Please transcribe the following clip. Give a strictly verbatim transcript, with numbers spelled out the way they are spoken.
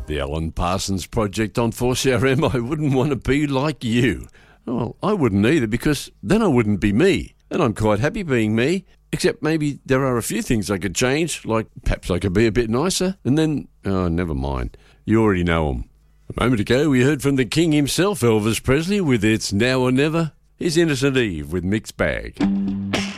the Alan Parsons Project on four C R M. I wouldn't want to be like you. Well, I wouldn't either, because then I wouldn't be me. And I'm quite happy being me, except maybe there are a few things I could change, like perhaps I could be a bit nicer, and then, oh, never mind. You already know 'em. A moment ago, we heard from the king himself, Elvis Presley, with It's Now or Never. Here's Innocent Eve with Mixed Bag.